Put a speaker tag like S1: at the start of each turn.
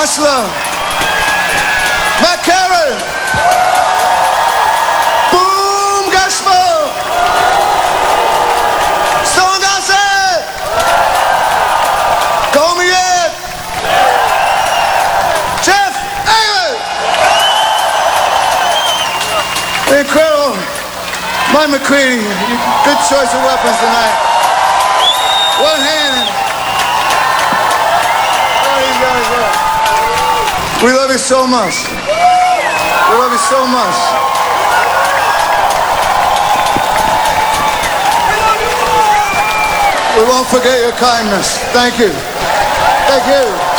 S1: Hustler. Matt Carey. Boom Gospel. Stone Gossett. Call me Ed. Jeff Ayler. Incredible. Mike McCready. Good choice of weapons tonight. One hand. We love you so much. We love you so much. We won't forget your kindness. Thank you. Thank you.